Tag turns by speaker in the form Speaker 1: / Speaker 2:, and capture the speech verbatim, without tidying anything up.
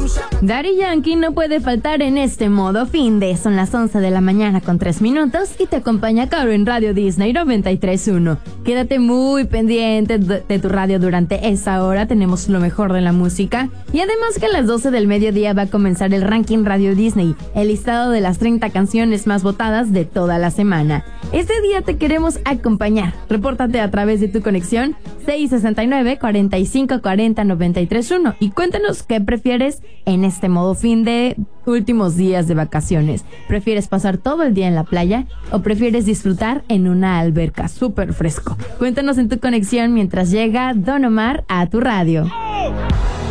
Speaker 1: Daddy Yankee no puede faltar en este modo fin de. Son las once de la mañana con tres minutos y te acompaña Caro en Radio Disney noventa y tres punto uno. Quédate muy pendiente de tu radio durante esa hora. Tenemos lo mejor de la música. Y además que a las doce del mediodía va a comenzar el Ranking Radio Disney, el listado de las treinta canciones más votadas de toda la semana. Este día te queremos acompañar. Repórtate a través de tu conexión seis sesenta y nueve, cuarenta y cinco, cuarenta, noventa y tres punto uno y cuéntanos qué prefieres en este modo fin de últimos días de vacaciones. ¿Prefieres pasar todo el día en la playa o prefieres disfrutar en una alberca súper fresco? Cuéntanos en tu conexión mientras llega Don Omar a tu radio.